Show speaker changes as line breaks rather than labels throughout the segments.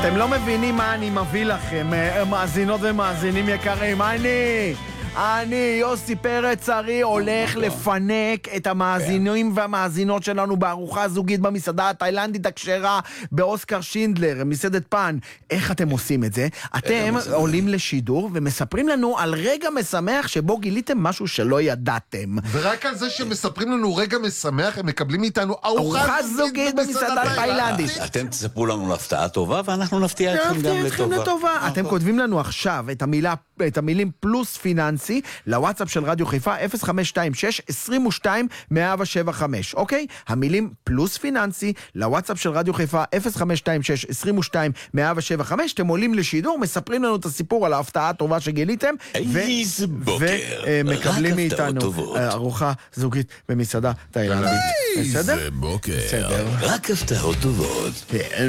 אתם לא מבינים מה אני מביא לכם, מאזינות ומאזינים יקרים. אני, יוסי פרץ ארי, הולך לפנק את המאזינים והמאזינות שלנו בארוחה זוגית במסעדה התאילנדית הכשרה באוסקר שינדלר, מסעדת פן. איך אתם עושים את זה? אתם עולים לשידור ומספרים לנו על רגע משמח שבו גיליתם משהו שלא ידעתם.
ורק על זה שמספרים לנו רגע משמח, הם מקבלים מאיתנו ארוחה זוגית במסעדה התאילנדית.
אתם תספרו לנו להפתעה טובה, ואנחנו נפתיע אתכם גם לטובה.
אתם כותבים לנו עכשיו את המילים פלוס פיננסי לוואטסאפ של רדיו חיפה 0526-22-175, אוקיי? המילים פלוס פיננסי לוואטסאפ של רדיו חיפה 0526-22-175. אתם עולים לשידור, מספרים לנו את הסיפור על ההפתעה הטובה שגיליתם, ומקבלים מאיתנו ארוחה זוגית במסעדה תאילנדית. בסדר? בסדר.
רק הפתעות טובות.
כן.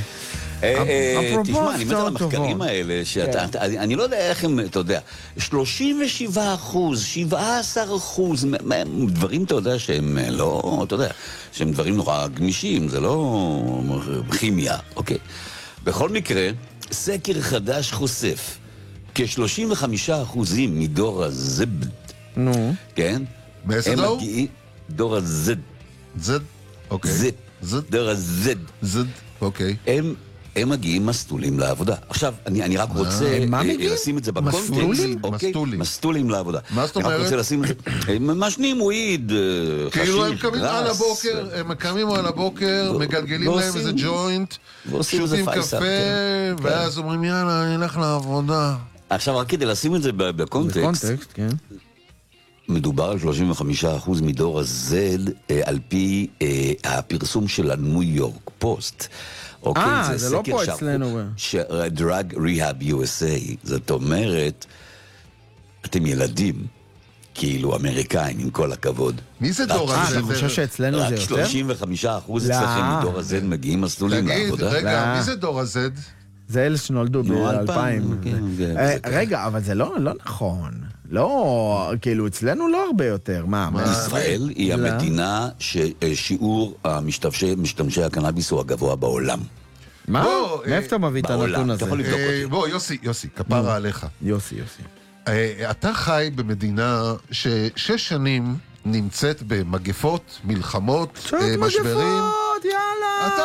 תשמע, אני מת על המחקרים האלה, אני לא יודע איך הם, אתה יודע, 37%, 17%, דברים, אתה יודע, שהם לא, אתה יודע, שהם דברים נורא גמישים, זה לא כימיה, אוקיי. בכל מקרה, סקר חדש חושף, כ-35% מדור הזד, כן?
מאיזה דור?
דור הזד.
זד? אוקיי.
דור הזד.
זד, אוקיי.
הם מגיעים מסטולים לעבודה. עכשיו, אני רק רוצה לשים את זה בקונטקסט. מסטולים לעבודה.
מה זאת אומרת?
אני רק רוצה לשים את זה. הם משנים וויד, חשיש,
כאילו הם קמים על הבוקר, מגלגלים להם איזה ג'וינט, שותים קפה, ואז אומרים יאללה, אני אלך לעבודה.
עכשיו, רק כדי לשים את זה בקונטקסט, מדובר על 35% מדור הזד, על פי הפרסום של הניו יורק פוסט. אוקיי,
זה לא פה אצלנו.
Drug Rehab USA, זאת אומרת, אתם ילדים, כאילו אמריקאים, עם כל הכבוד.
מי זה דור הזד?
אני חושב שאצלנו זה יותר?
רק 35% אצלכם מדור הזד מגיעים מסלולים לעבודה.
תגיד, רגע, מי זה דור הזד?
זה אלה שנולדו ב-2000. רגע, אבל זה לא נכון. לא, כאילו, אצלנו לא הרבה יותר.
ישראל היא המדינה ששיעור משתמשי הקנאביס הוא הגבוה בעולם.
מה? מאיפה אתה מביא את הנתון הזה?
אתה יכול לבדוק אותי.
בוא, יוסי, כפרה עליך.
יוסי.
אתה חי במדינה ש6 שנים נמצאת במגפות, מלחמות, משברים.
יאללה.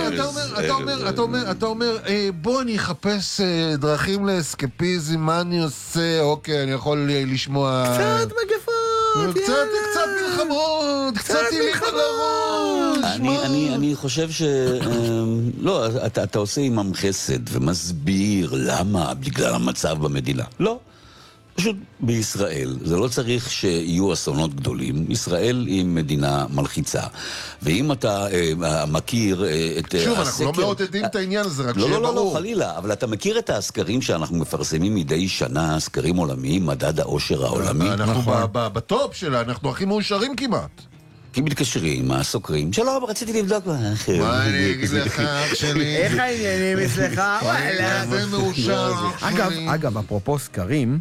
אתה אומר, בוא אני אחפש דרכים לאסקפיזם, מה אני עושה? אוקיי, אני יכול לשמוע...
קצת מגפות,
קצת מלחמות, קצת טילים על הראש.
אני חושב לא, אתה עושה עמם חסד ומסביר למה, בגלל המצב במדינה. לא. פשוט בישראל, זה לא צריך שיהיו אסונות גדולים. ישראל היא מדינה מלחיצה. ואם אתה מכיר את
שוב, אנחנו לא מעודדים את העניין הזה, רק שיהיה ברור.
לא, חלילה, אבל אתה מכיר את הסקרים שאנחנו מפרסמים מדי שנה, סקרים עולמיים, מדד האושר העולמי?
אנחנו בטופ שלה, אנחנו הכי מאושרים כמעט.
כי מתקשרים, הסוקרים, שלום, רציתי לבדוק
מה אני אגיד לך, אח שלי?
איך העניינים אצלך? וואלה.
זה מאושר.
אגב, אפרופו סקרים,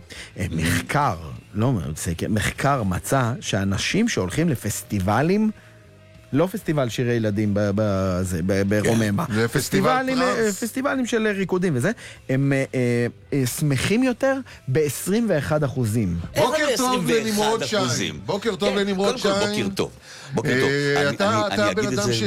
מחקר מצא שאנשים שהולכים לפסטיבלים, לא פסטיבל שירי ילדים ברוממה, פסטיבלים של ריקודים וזה, הם שמחים יותר ב-21%.
בוקר טוב לנמרוד שי. בוקר טוב לנמרוד שי.
בוקר טוב.
אתה בן אדם